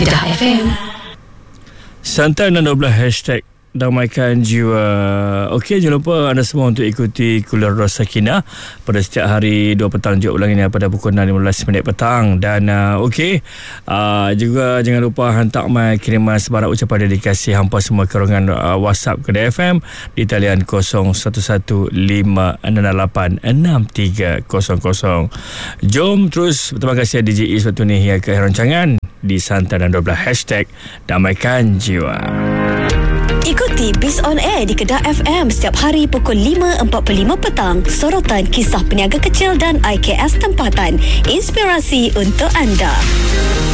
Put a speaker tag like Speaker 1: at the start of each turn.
Speaker 1: Kedah FM.
Speaker 2: Santai 12 hashtag damaikan jiwa. Okey, jangan lupa anda semua untuk ikuti Kuliah Sakinah pada setiap hari 2 petang, juga ulangannya pada pukul 6.15 petang. Dan juga jangan lupa hantar kiriman sebarang ucapan dedikasi hampa semua ke ruangan WhatsApp Kedah FM di talian 0115686300. Jom terus, terima kasih DJ Is waktu ni hingga ke akhir rancangan di Santai dan 12 hashtag damaikan jiwa.
Speaker 3: Ikuti Biz On Air di Kedah FM setiap hari pukul 5.45 petang. Sorotan kisah peniaga kecil dan IKS tempatan. Inspirasi untuk anda.